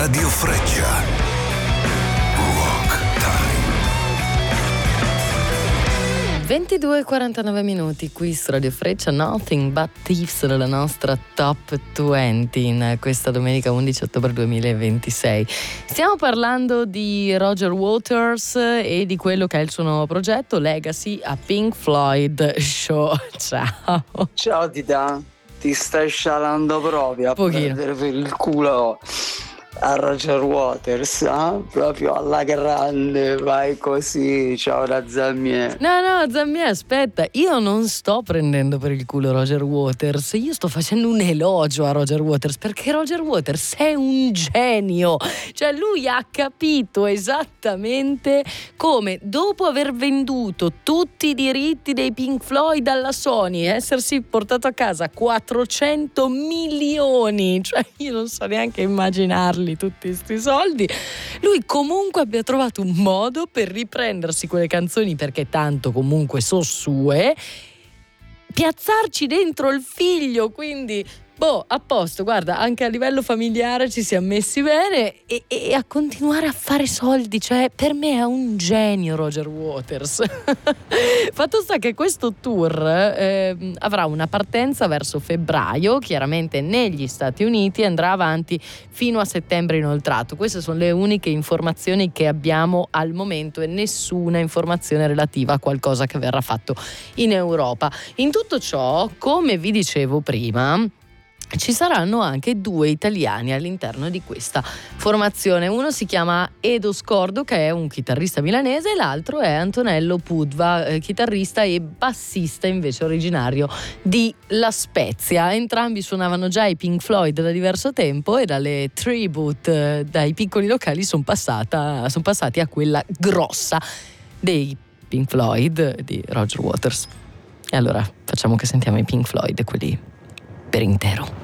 Radio Freccia. Rock Time. 22:49 qui su Radio Freccia, Nothing But Thieves della nostra Top 20 in questa domenica 11 ottobre 2026. Stiamo parlando di Roger Waters e di quello che è il suo nuovo progetto Legacy a Pink Floyd Show. Ciao. Ciao Tita, ti stai scialando proprio a prendere per il culo a Roger Waters, proprio alla grande, vai così, ciao da Zammie. No, Zammie, aspetta, io non sto prendendo per il culo Roger Waters, io sto facendo un elogio a Roger Waters, perché Roger Waters è un genio, cioè lui ha capito esattamente come, dopo aver venduto tutti i diritti dei Pink Floyd alla Sony, essersi portato a casa 400 milioni, cioè io non so neanche immaginarli tutti questi soldi, lui comunque abbia trovato un modo per riprendersi quelle canzoni, perché tanto comunque so sue, piazzarci dentro il figlio, quindi a posto, guarda, anche a livello familiare ci siamo messi bene e a continuare a fare soldi, cioè per me è un genio Roger Waters. Fatto sta che questo tour avrà una partenza verso febbraio, chiaramente negli Stati Uniti, e andrà avanti fino a settembre inoltrato. Queste sono le uniche informazioni che abbiamo al momento e nessuna informazione relativa a qualcosa che verrà fatto in Europa. In tutto ciò, come vi dicevo prima, ci saranno anche 2 italiani all'interno di questa formazione. Uno si chiama Edo Scordo, che è un chitarrista milanese, e l'altro è Antonello Pudva, chitarrista e bassista invece originario di La Spezia. Entrambi suonavano già i Pink Floyd da diverso tempo e dalle tribute, dai piccoli locali sono passati a quella grossa dei Pink Floyd di Roger Waters. E allora facciamo che sentiamo i Pink Floyd, quelli per intero.